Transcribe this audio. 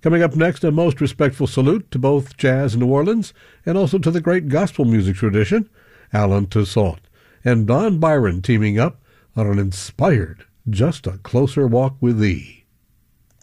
Coming up next, a most respectful salute to both jazz New Orleans and also to the great gospel music tradition, Alan Toussaint and Don Byron teaming up on an inspired Just a Closer Walk with Thee.